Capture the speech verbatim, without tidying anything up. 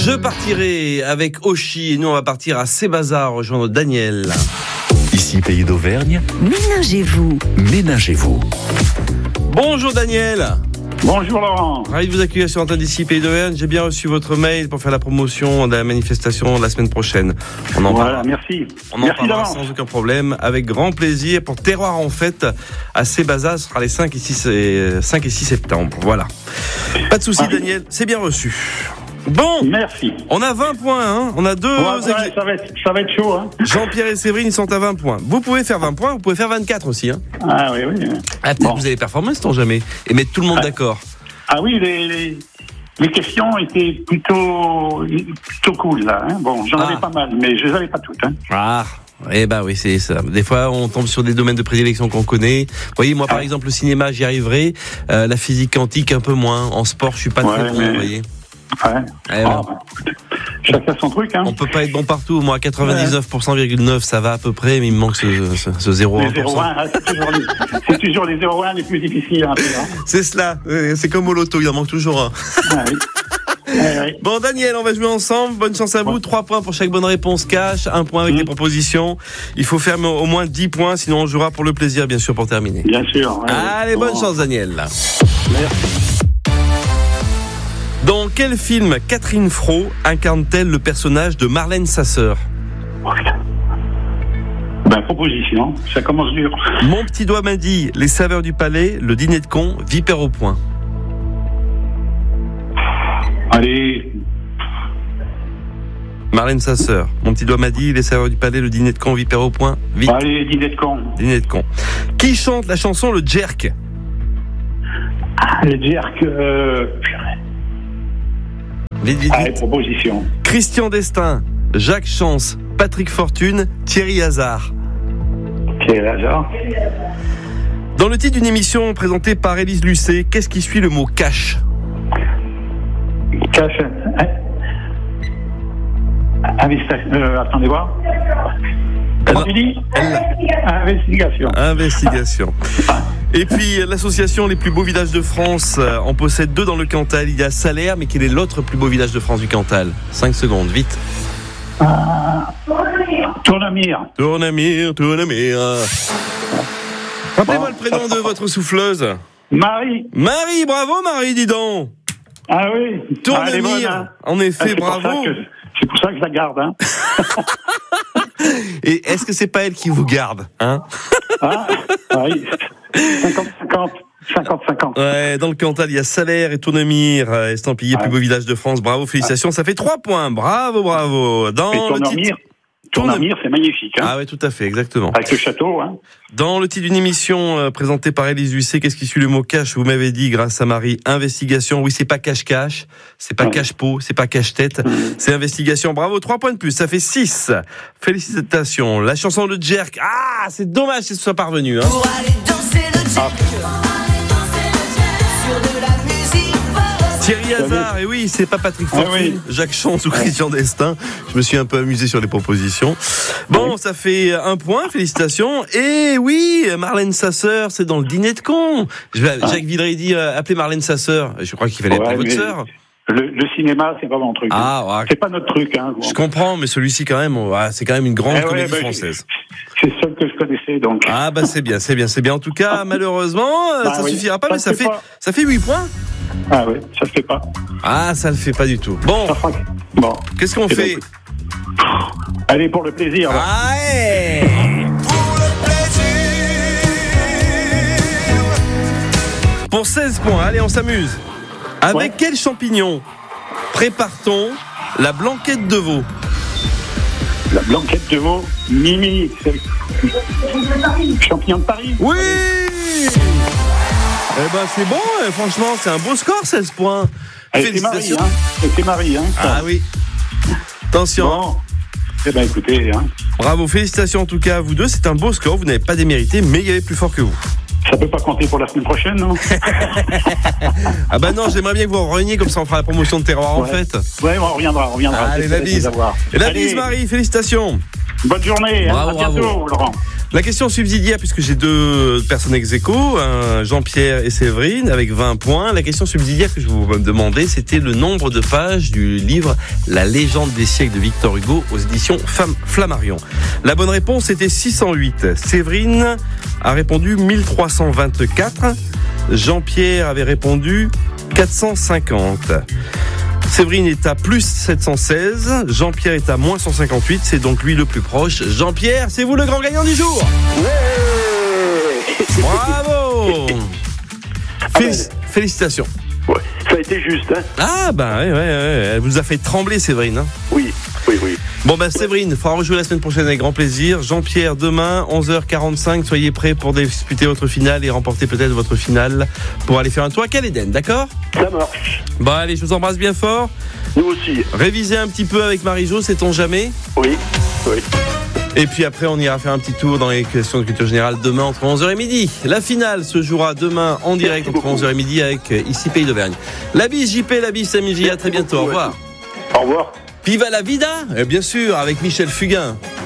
Je partirai avec Oshi et nous on va partir à Sébaza rejoindre Daniel. Ici Pays d'Auvergne. Ménagez-vous. Ménagez-vous. Bonjour Daniel. Bonjour Laurent. Ravi de vous accueillir sur l'antenne d'ici Pays d'Auvergne. J'ai bien reçu votre mail pour faire la promotion de la manifestation de la semaine prochaine. On en Voilà, parle. merci. On en merci parlera d'avance. sans aucun problème, avec grand plaisir pour Terroir en fête à Sébaza. Ce sera les cinq et six septembre. Voilà. Pas de souci Ah oui. Daniel, c'est bien reçu. Bon, Merci. on a vingt points, hein. On a deux. Ouais, ouais, ex- ça, va être, ça va être chaud. Hein. Jean-Pierre et Séverine, ils sont à vingt points. Vous pouvez faire vingt points, vous pouvez faire vingt-quatre aussi, hein. Ah oui, oui. Ah, peut-être Bon. que vous allez performer, ce temps jamais. Et mettre tout le monde Ah. d'accord. Ah oui, les, les, les questions étaient plutôt, plutôt cool là. Hein. Bon, j'en Ah. avais pas mal, mais je les avais pas toutes. Hein. Ah, eh ben oui, c'est ça. Des fois, on tombe sur des domaines de prédilection qu'on connaît. Vous voyez, moi, par Ah. exemple, le cinéma, j'y arriverai. Euh, la physique quantique, un peu moins. En sport, je suis pas Ouais, très bon, mais- vous voyez. Ouais. Eh Ah, ben. bah, écoute, chacun son truc. Hein. On peut pas être bon partout. Moi, à quatre-vingt-dix-neuf pour cent virgule neuf, ça va à peu près, mais il me manque ce, ce, ce zéro virgule un Les pour zéro cent. un, hein, c'est toujours les, c'est toujours les zéro un les plus difficiles. Hein, c'est, hein. C'est cela. Euh, C'est comme au loto, il en manque toujours un. Ah, oui. Ouais, ouais. Bon, Daniel, on va jouer ensemble. Bonne chance à vous. Ouais. Trois points pour chaque bonne réponse cash. Un point avec Mmh. les propositions. Il faut faire au moins dix points, sinon on jouera pour le plaisir, bien sûr, pour terminer. Bien sûr. Ouais, Allez, ouais. bonne Bon. chance, Daniel. Merci. Dans quel film Catherine Fro incarne-t-elle le personnage de Marlène Sasseur ? Ben, proposition, ça commence dur. Mon petit doigt m'a dit Les saveurs du palais, le dîner de con, Vipère au point. Allez, Marlène Sasseur. Mon petit doigt m'a dit Les saveurs du palais, le dîner de con, Vipère au point. Vite, allez, dîner de con. dîner de con. Qui chante la chanson Le Jerk ? Les jerks, euh, Vite, vite, allez, vite. proposition. Christian Destin, Jacques Chance, Patrick Fortune, Thierry Hazard. Quel hasard. Dans le titre d'une émission présentée par Élise Lucet, qu'est-ce qui suit le mot cash ? Cache. Hein? Investigation. Euh, attendez voir. Comment tu dis Investigation. Investigation. Et puis, l'association Les plus beaux villages de France euh, en possède deux dans le Cantal. Il y a Salaire, mais quel est l'autre plus beau village de France du Cantal ? cinq secondes, vite. Tournamire. Tournamire, Tournamire. Rappelez-moi le prénom de votre souffleuse. Marie. Marie, bravo Marie, dis donc. Ah oui. Ah, elle est bonne, Tournamire, hein. en Ah, effet, c'est pour ça bravo. que- C'est pour ça que je la garde. Hein. Et est-ce que c'est pas elle qui vous garde, hein ? Ah, oui. cinquante cinquante. cinquante cinquante. Ouais, dans le Cantal, il y a Salaire et Tournamire, euh, estampillé Ouais. plus beau village de France. Bravo, félicitations, ça fait trois points. Bravo, bravo. Dans Et le titre... Tournamire, Tournamire, c'est magnifique. Hein. Ah ouais, tout à fait, exactement. Avec le château. Hein. Dans le titre d'une émission euh, présentée par Élise Lucet, qu'est-ce qui suit le mot cash ? Vous m'avez dit, grâce à Marie, investigation. Oui, c'est pas cache-cache, c'est pas Ouais. cache-pot, c'est pas cache-tête, c'est investigation. Bravo, trois points de plus, ça fait six. Félicitations. La chanson de Jerk. Ah, c'est dommage que ce soit parvenu. Hein. Pour aller danser le jerk. Sur de la musique forte. Thierry Hazard, et oui, c'est pas Patrick Fortune, Ah oui. Jacques Chance ou Christian Destin. Je me suis un peu amusé sur les propositions. Bon, ça fait un point, félicitations. Et oui, Marlène Sasseur, c'est dans le dîner de con. Je vais- Jacques Villeray dit, euh, appelez Marlène Sasseur. Je crois qu'il fallait Ouais, appeler votre mais sœur. Le, le cinéma, c'est pas mon truc. hein. Ah, ouais. C'est pas notre truc. Hein. Je comprends, mais celui-ci quand même, ouais, c'est quand même une grande Eh ouais, comédie bah, française. C'est le seul que je connaissais, donc. Ah bah c'est bien, c'est bien, c'est bien. En tout cas, malheureusement, euh, Bah ça oui. suffira pas, Ça mais ça se fait fait, pas. ça fait huit points. Ah oui, ça se fait pas. Ah, ça le fait pas du tout. Bon, Ça fera- Bon. qu'est-ce qu'on Eh ben, fait? écoute. Allez, pour le plaisir. là. Ah ouais. Pour seize points, allez, on s'amuse. Avec Ouais. quel champignon prépare-t-on la blanquette de veau? La blanquette de veau, Mimi, c'est le champignon de Paris. Oui. Eh ben c'est bon, hein, franchement, c'est un beau score, seize points. Et c'est Marie, hein. Et c'est Marie, hein. Ah oui. Attention. Bon. Eh ben, écoutez, hein. Bravo, félicitations en tout cas à vous deux, c'est un beau score, vous n'avez pas démérité, mais il y avait plus fort que vous. Ça peut pas compter pour la semaine prochaine, non? Ah bah non, j'aimerais bien que vous reveniez, comme ça on fera la promotion de Terroir en Ouais. fait. Ouais, on reviendra, on reviendra. Allez, C'est la ça, bise. les avoir. Et la Allez. bise Marie, félicitations. Bonne journée. Bravo, à bientôt, bravo. Laurent. La question subsidiaire, puisque j'ai deux personnes ex aequo, hein, Jean-Pierre et Séverine, avec vingt points. La question subsidiaire que je vous demandais, c'était le nombre de pages du livre La légende des siècles de Victor Hugo aux éditions Fam- Flammarion. La bonne réponse était six cent huit. Séverine a répondu mille trois cent vingt-quatre. Jean-Pierre avait répondu quatre cent cinquante. Séverine est à plus sept cent seize, Jean-Pierre est à moins cent cinquante-huit, c'est donc lui le plus proche. Jean-Pierre, c'est vous le grand gagnant du jour. Ouais. Bravo. Félic- Félicitations. Ouais, ça a été juste, hein. Ah bah ouais, ouais, ouais, elle vous a fait trembler Séverine. Hein. Oui, oui, oui. Bon bah Séverine, il faudra rejouer la semaine prochaine avec grand plaisir. Jean-Pierre, demain, onze heures quarante-cinq, soyez prêts pour disputer votre finale et remporter peut-être votre finale pour aller faire un tour à Caléden, d'accord ? Ça marche. Bon allez, je vous embrasse bien fort. Nous aussi. Révisez un petit peu avec Marie-Jo, sait-on jamais ? Oui, oui. Et puis après, on ira faire un petit tour dans les questions de culture générale demain entre onze heures et midi. La finale se jouera demain en direct Merci entre beaucoup. onze heures et midi avec euh, ici Pays d'Auvergne. La bise J P, la bise Samy J, à très bientôt, au revoir. Au revoir. Viva la vida, et bien sûr, avec Michel Fugain.